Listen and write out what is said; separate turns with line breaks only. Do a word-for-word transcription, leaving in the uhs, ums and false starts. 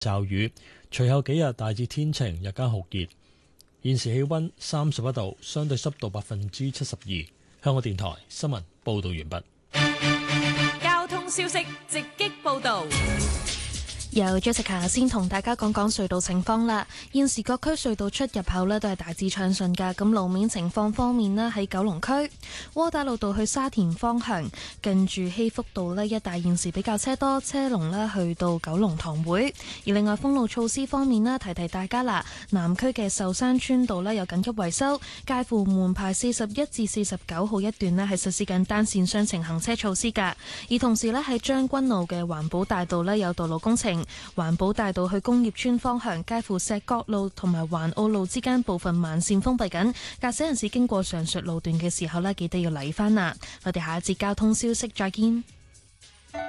驟雨，隨後幾日大致天晴，日間酷熱。現時氣溫三十一度，相對濕度百分之七十二。香港電台新聞報道完畢。
交通消息直擊報道。
由 Jessica 先同大家講講隧道情況啦。現時各區隧道出入口呢都係大致暢順㗎。咁路面情況方面呢，喺九龍區窩打老道去沙田方向，近住希福道呢一帶現時比較車多，車龍呢去到九龍塘會。而另外封路措施方面呢，提提大家啦，南區嘅壽山村道呢有緊急維修，介乎門牌四十一至四十九號一段呢係實施緊單線雙程行車措施㗎。而同時呢，喺將軍澳嘅環保大道呢有道路工程。環保大道去工業村方向，介乎石角路同埋環澳路之間部分慢線封閉緊，駕駛人士經過上述路段嘅時候呢，記得要嚟返啦。我哋下一節交通消息再見。